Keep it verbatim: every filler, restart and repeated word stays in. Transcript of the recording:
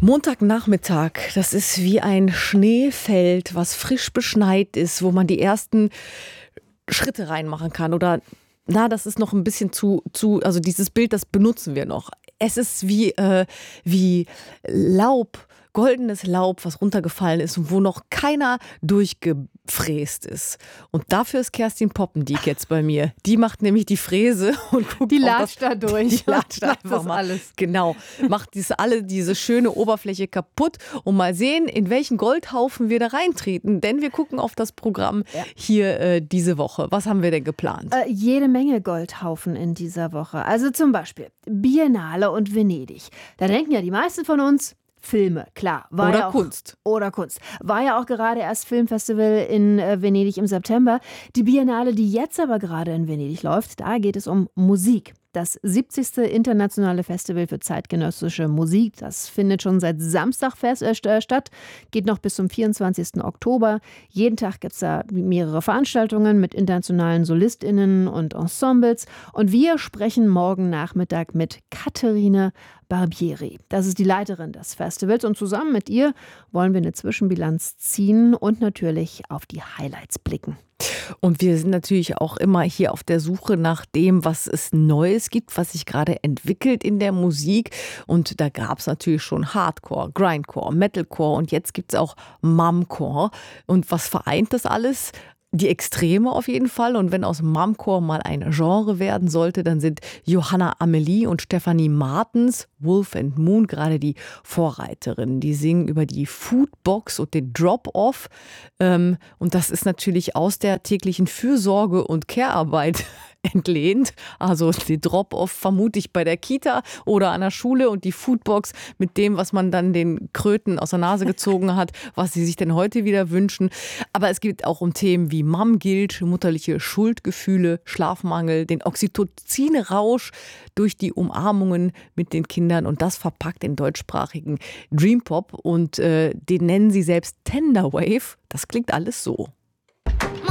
Montagnachmittag, das ist wie ein Schneefeld, was frisch beschneit ist, wo man die ersten Schritte reinmachen kann. Oder, na, das ist noch ein bisschen zu, zu also dieses Bild, das benutzen wir noch. Es ist wie, äh, wie Laub, goldenes Laub, was runtergefallen ist und wo noch keiner durchgefräst ist. Und dafür ist Kerstin Poppendiek jetzt bei mir. Die macht nämlich die Fräse und guckt, die latscht da durch. Die latscht einfach das mal. Alles. Genau. Macht diese, alle diese schöne Oberfläche kaputt und mal sehen, in welchen Goldhaufen wir da reintreten. Denn wir gucken auf das Programm ja. hier äh, diese Woche. Was haben wir denn geplant? Äh, jede Menge Goldhaufen in dieser Woche. Also zum Beispiel Biennale und Venedig. Da denken ja die meisten von uns, Filme, klar. War oder ja auch, Kunst. Oder Kunst. War ja auch gerade erst Filmfestival in äh, Venedig im September. Die Biennale, die jetzt aber gerade in Venedig läuft, da geht es um Musik. Das siebzigste internationale Festival für zeitgenössische Musik, das findet schon seit Samstag fest, äh, statt, geht noch bis zum vierundzwanzigsten Oktober. Jeden Tag gibt es da mehrere Veranstaltungen mit internationalen SolistInnen und Ensembles. Und wir sprechen morgen Nachmittag mit Katharina Barbieri. Das ist die Leiterin des Festivals und zusammen mit ihr wollen wir eine Zwischenbilanz ziehen und natürlich auf die Highlights blicken. Und wir sind natürlich auch immer hier auf der Suche nach dem, was es Neues gibt, was sich gerade entwickelt in der Musik. Und da gab es natürlich schon Hardcore, Grindcore, Metalcore und jetzt gibt es auch Mumcore. Und was vereint das alles? Die Extreme auf jeden Fall. Und wenn aus Mumcore mal ein Genre werden sollte, dann sind Johanna Amelie und Stefanie Martens, Wolf and Moon, gerade die Vorreiterinnen. Die singen über die Foodbox und den Drop-Off. Und das ist natürlich aus der täglichen Fürsorge und Care-Arbeit entlehnt. Also die Drop-Off vermute ich bei der Kita oder an der Schule und die Foodbox mit dem, was man dann den Kröten aus der Nase gezogen hat, was sie sich denn heute wieder wünschen. Aber es geht auch um Themen wie Mom-Guilt, mutterliche Schuldgefühle, Schlafmangel, den Oxytocin-Rausch durch die Umarmungen mit den Kindern und das verpackt in deutschsprachigen Dream Pop und äh, den nennen sie selbst Tender Wave. Das klingt alles so.